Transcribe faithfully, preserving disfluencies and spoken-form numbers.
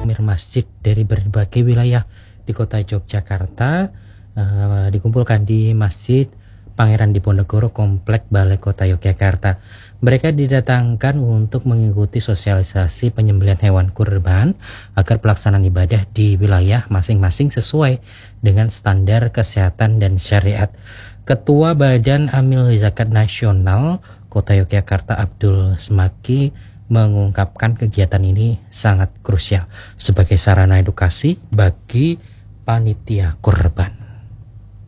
takmir masjid dari berbagai wilayah di kota Yogyakarta uh, dikumpulkan di Masjid Pangeran Diponegoro, Komplek Balai Kota Yogyakarta. Mereka didatangkan untuk mengikuti sosialisasi penyembelihan hewan kurban agar pelaksanaan ibadah di wilayah masing-masing sesuai dengan standar kesehatan dan syariat. Ketua Badan Amil Zakat Nasional Kota Yogyakarta, Abdul Semaki, mengungkapkan kegiatan ini sangat krusial sebagai sarana edukasi bagi panitia kurban.